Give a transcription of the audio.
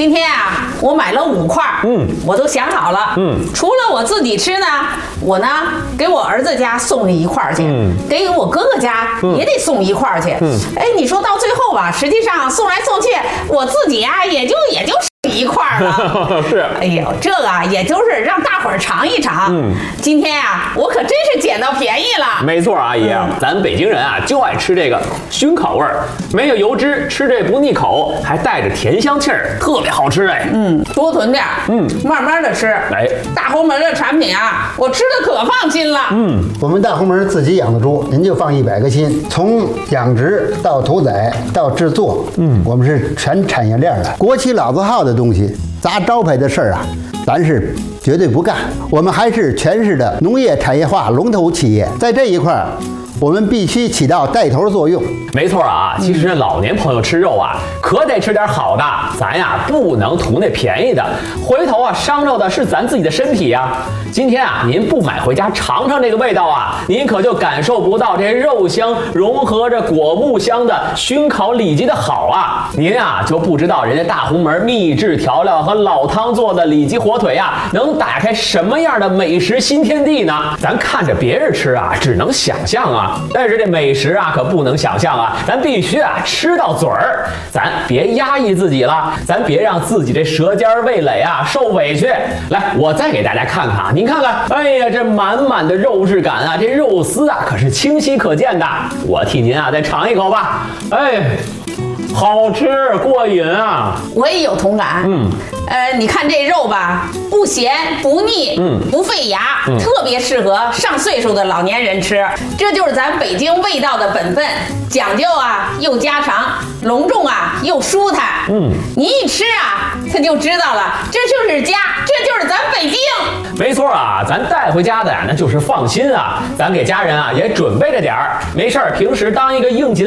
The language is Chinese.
今天啊，我买了5块，我都想好了，除了我自己吃呢，我呢给我儿子家送1块去，给我哥哥家也得送1块去，哎，你说到最后吧，实际上送来送去，我自己啊也就1块了。 是， 哎呦，这个啊，也就是让大伙儿尝一尝。今天啊，我可真是捡到便宜了。 没错，阿姨，咱北京人啊就爱吃这个熏烤味儿，没有油脂，吃这不腻口，还带着甜香气儿，特别好吃哎。 多囤点，慢慢的吃。 哎， 大红门的产品啊，我吃的可放心了。 我们大红门自己养的猪，您就放100个心，从养殖到屠宰到制作，我们是全产业链的。国企老字号的东西，砸招牌的事儿啊，咱是绝对不干。我们还是全市的农业产业化龙头企业，在这一块儿，我们必须起到带头作用。 没错啊，其实老年朋友吃肉啊，可得吃点好的，咱呀不能图那便宜的，回头啊伤着的是咱自己的身体呀。今天啊，您不买回家尝尝这个味道啊，您可就感受不到这肉香融合着果木香的熏烤里脊的好啊，您啊就不知道人家大红门秘制调料和老汤做的里脊火腿啊，能打开什么样的美食新天地呢？咱看着别人吃啊，只能想象啊，但是这美食啊可不能想象啊，咱必须啊吃到嘴儿，咱别压抑自己了，咱别让自己这舌尖味蕾啊受委屈。来，我再给大家看看，您看看，哎呀，这满满的肉质感啊，这肉丝啊可是清晰可见的。我替您啊再尝一口吧，哎，好吃过瘾啊！ 我也有同感。你看这肉吧，不咸不腻，不费牙，特别适合上岁数的老年人吃。这就是咱北京味道的本分，讲究啊又家常，隆重啊又舒坦。你一吃啊，他就知道了，这就是家，这就是咱北京。 没错啊，咱带回家的呀，那就是放心啊。咱给家人啊也准备着点儿，没事儿，平时当一个应急的